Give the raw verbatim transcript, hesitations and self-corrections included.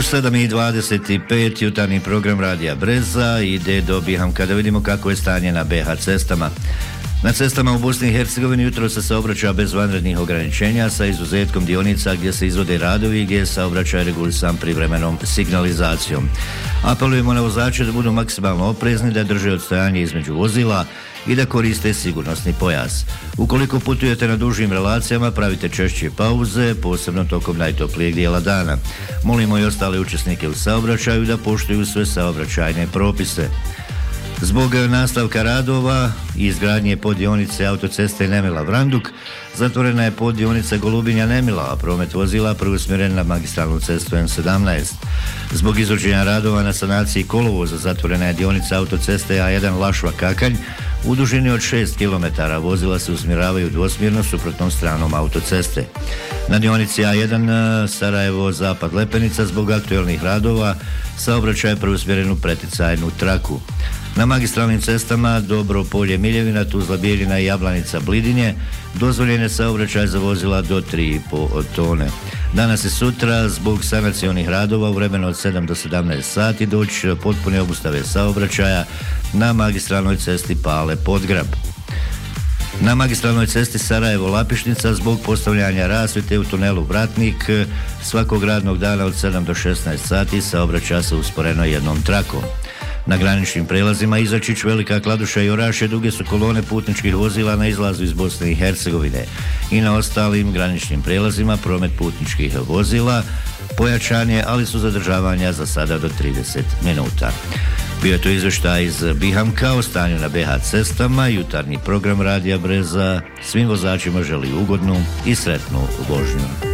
U sedam i dvadeset pet jutarnji program Radija Breza ide do Bihamka da vidimo kako je stanje na be ha cestama. Na cestama u Bosni i Hercegovini jutro se saobraća bez vanrednih ograničenja sa izuzetkom dionica gdje se izvode radovi i gdje je saobraćaj regulisan privremenom signalizacijom. Apelujemo na vozače da budu maksimalno oprezni, da drže odstojanje između vozila i da koriste sigurnosni pojas. Ukoliko putujete na dužim relacijama, pravite češće pauze, posebno tokom najtoplijeg dijela dana. Molimo i ostale učesnike u saobraćaju da poštuju sve saobraćajne propise. Zbog nastavka radova i izgradnje poddionice autoceste Nemila-Vranduk, zatvorena je poddionica Golubinja-Nemila, a promet vozila preusmjeren na magistralnu cestu em sedamnaest. Zbog izvođenja radova na sanaciji kolovoza zatvorena je dionica autoceste a jedan Lašva-Kakanj. U dužini od šest kilometara vozila se usmjeravaju dvosmjerno suprotnom stranom autoceste. Na dionici a jedan Sarajevo-Zapad-Lepenica zbog aktuelnih radova saobraćaj je preusmjeren u preticajnu traku. Na magistralnim cestama Dobro Polje Miljevina, Tuzla Bijeljina i Jablanica Blidinje dozvoljen je saobraćaj za vozila do tri i pol tone. Danas i sutra zbog sanacionih radova u vremenu od sedam do sedamnaest sati doći do potpune obustave saobraćaja na magistralnoj cesti Pale-Podgrab. Na magistralnoj cesti Sarajevo-Lapišnica zbog postavljanja rasvjete u tunelu Vratnik svakog radnog dana od sedam do šesnaest sati saobraća se usporeno jednom trakom. Na graničnim prelazima Izačić, Velika Kladuša i Orašje duge su kolone putničkih vozila na izlazu iz Bosne i Hercegovine i na ostalim graničnim prelazima promet putničkih vozila pojačan je, ali su zadržavanja za sada do trideset minuta. Bio je to izvještaj iz Bihamka o stanju na be ha cestama. Jutarnji program Radija Breza svim vozačima želi ugodnu i sretnu vožnju.